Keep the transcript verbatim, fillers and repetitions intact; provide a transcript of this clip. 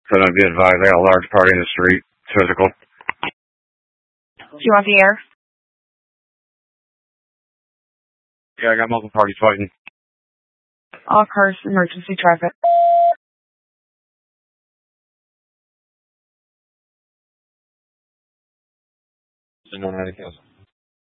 So don't be advised, I got a large party in the street. Physical. Do you want the air? Yeah, I got multiple parties fighting. All cars, emergency traffic. No, not